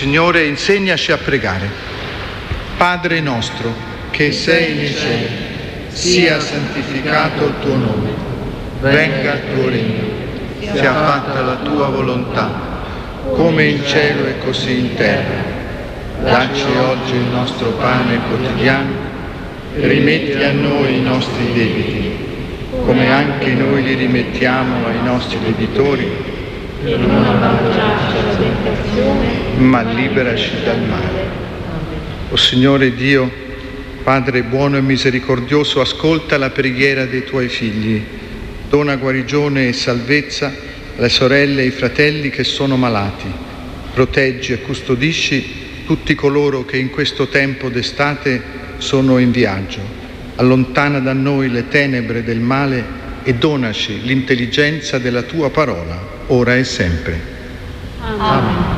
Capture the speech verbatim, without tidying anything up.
Signore, insegnaci a pregare. Padre nostro, che sei nei cieli, sia santificato il tuo nome, venga il tuo regno, sia fatta la tua volontà, come in cielo e così in terra. Dacci oggi il nostro pane quotidiano, rimetti a noi i nostri debiti, come anche noi li rimettiamo ai nostri debitori, e non abbandonarci alla tentazione, ma liberaci dal male. O Signore Dio, Padre buono e misericordioso, ascolta la preghiera dei tuoi figli. Dona guarigione e salvezza alle sorelle e ai fratelli che sono malati. Proteggi e custodisci tutti coloro che in questo tempo d'estate sono in viaggio. Allontana da noi le tenebre del male e donaci l'intelligenza della tua parola, ora e sempre. Amen.